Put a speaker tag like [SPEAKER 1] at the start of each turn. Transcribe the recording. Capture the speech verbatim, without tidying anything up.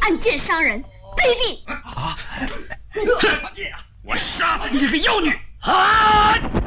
[SPEAKER 1] 暗箭伤人，卑鄙！
[SPEAKER 2] 啊！我杀死你这个妖女！啊！